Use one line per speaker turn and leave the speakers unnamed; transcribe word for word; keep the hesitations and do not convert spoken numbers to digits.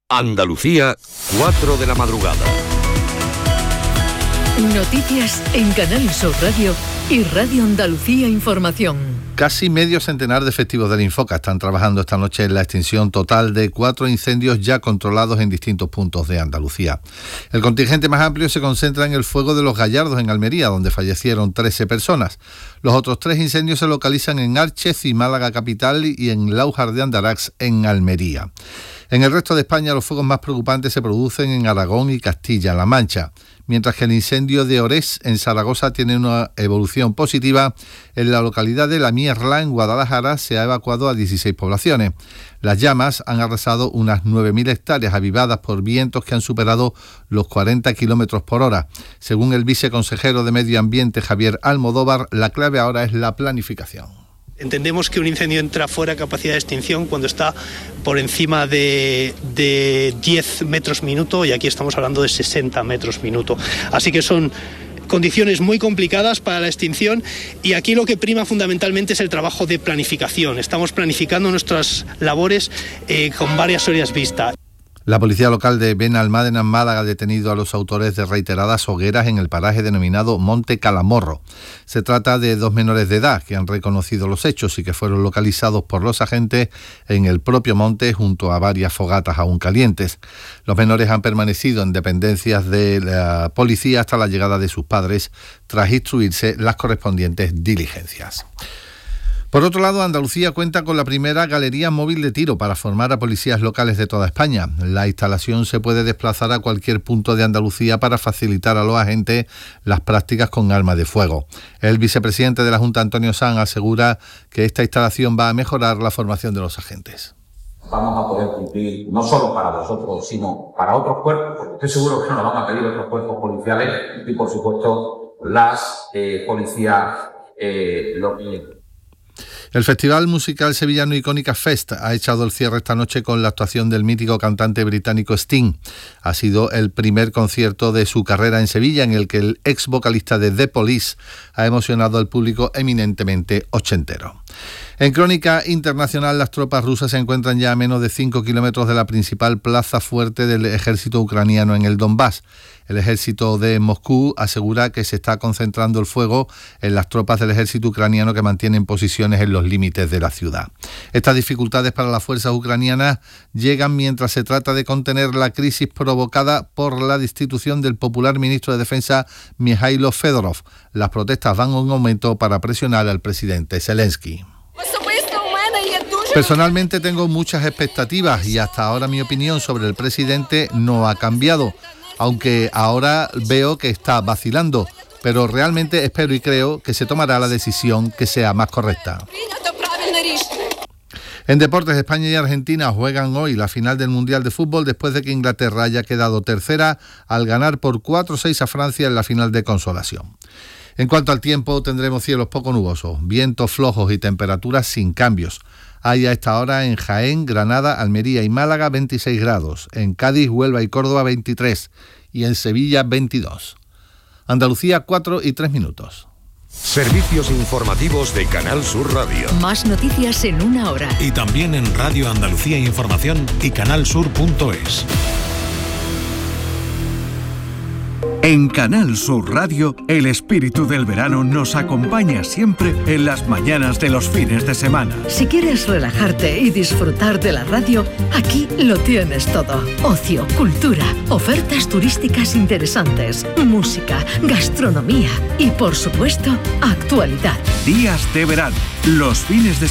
Andalucía, cuatro de la madrugada.
Noticias en Canal Sur Radio y Radio Andalucía Información.
Casi medio centenar de efectivos del Infoca están trabajando esta noche en la extinción total de cuatro incendios ya controlados en distintos puntos de Andalucía. El contingente más amplio se concentra en el fuego de los Gallardos en Almería, donde fallecieron trece personas. Los otros tres incendios se localizan en Árchez y Málaga capital y en Láujar de Andarax en Almería. En el resto de España los fuegos más preocupantes se producen en Aragón y Castilla-La Mancha, mientras que el incendio de Orés en Zaragoza tiene una evolución positiva. En la localidad de La Mierla, en Guadalajara, se ha evacuado a dieciséis poblaciones. Las llamas han arrasado unas nueve mil hectáreas avivadas por vientos que han superado los cuarenta kilómetros por hora. Según el viceconsejero de Medio Ambiente, Javier Almodóvar, la clave ahora es la planificación.
Entendemos que un incendio entra fuera de capacidad de extinción cuando está por encima de, de diez metros minuto, y aquí estamos hablando de sesenta metros minuto. Así que son condiciones muy complicadas para la extinción, y aquí lo que prima fundamentalmente es el trabajo de planificación. Estamos planificando nuestras labores eh, con varias horas vista.
La policía local de Benalmádena, en Málaga, ha detenido a los autores de reiteradas hogueras en el paraje denominado Monte Calamorro. Se trata de dos menores de edad que han reconocido los hechos y que fueron localizados por los agentes en el propio monte junto a varias fogatas aún calientes. Los menores han permanecido en dependencias de la policía hasta la llegada de sus padres, tras instruirse las correspondientes diligencias. Por otro lado, Andalucía cuenta con la primera galería móvil de tiro para formar a policías locales de toda España. La instalación se puede desplazar a cualquier punto de Andalucía para facilitar a los agentes las prácticas con armas de fuego. El vicepresidente de la Junta, Antonio Sanz, asegura que esta instalación va a mejorar la formación de los agentes.
Vamos a poder cumplir no solo para nosotros, sino para otros cuerpos, porque estoy seguro que nos lo van a pedir otros cuerpos policiales y, por supuesto, las eh, policías eh, locales.
El Festival Musical Sevillano Icónica Fest ha echado el cierre esta noche con la actuación del mítico cantante británico Sting. Ha sido el primer concierto de su carrera en Sevilla, en el que el ex vocalista de The Police ha emocionado al público eminentemente ochentero. En crónica internacional, las tropas rusas se encuentran ya a menos de cinco kilómetros de la principal plaza fuerte del ejército ucraniano en el Donbass. El ejército de Moscú asegura que se está concentrando el fuego en las tropas del ejército ucraniano que mantienen posiciones en los límites de la ciudad. Estas dificultades para las fuerzas ucranianas llegan mientras se trata de contener la crisis provocada por la destitución del popular ministro de Defensa Mikhailo Fedorov. Las protestas van en aumento para presionar al presidente Zelensky. Personalmente tengo muchas expectativas y hasta ahora mi opinión sobre el presidente no ha cambiado, aunque ahora veo que está vacilando, pero realmente espero y creo que se tomará la decisión que sea más correcta. En deportes, España y Argentina juegan hoy la final del Mundial de Fútbol después de que Inglaterra haya quedado tercera al ganar por cuatro seis a Francia en la final de consolación. En cuanto al tiempo, tendremos cielos poco nubosos, vientos flojos y temperaturas sin cambios. Hay a esta hora en Jaén, Granada, Almería y Málaga veintiséis grados, en Cádiz, Huelva y Córdoba veintitrés y en Sevilla veintidós. Andalucía cuatro y tres minutos.
Servicios informativos de Canal Sur Radio.
Más noticias en una hora.
Y también en Radio Andalucía Información y canalsur punto es.
En Canal Sur Radio, el espíritu del verano nos acompaña siempre en las mañanas de los fines de semana.
Si quieres relajarte y disfrutar de la radio, aquí lo tienes todo. Ocio, cultura, ofertas turísticas interesantes, música, gastronomía y, por supuesto, actualidad.
Días de verano, los fines de